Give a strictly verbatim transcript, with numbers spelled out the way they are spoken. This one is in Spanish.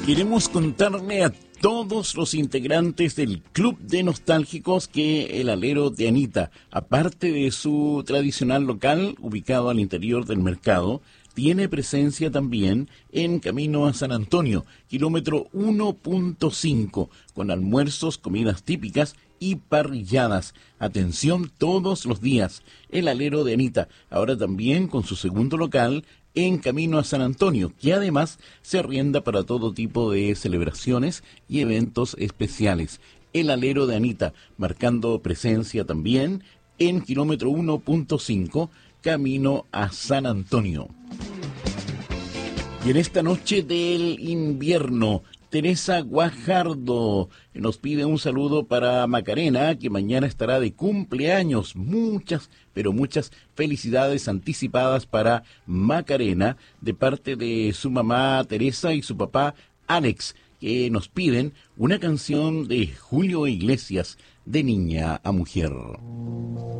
Queremos contarle a todos los integrantes del Club de Nostálgicos que el alero de Anita, aparte de su tradicional local ubicado al interior del mercado, tiene presencia también en camino a San Antonio, kilómetro uno punto cinco, con almuerzos, comidas típicas y parrilladas. Atención todos los días. El alero de Anita, ahora también con su segundo local en camino a San Antonio, que además se arrienda para todo tipo de celebraciones y eventos especiales. El alero de Anita, marcando presencia también en kilómetro uno punto cinco, camino a San Antonio. Y en esta noche del invierno, Teresa Guajardo nos pide un saludo para Macarena, que mañana estará de cumpleaños. Muchas, pero muchas felicidades anticipadas para Macarena, de parte de su mamá Teresa y su papá Alex, que nos piden una canción de Julio Iglesias, De niña a mujer.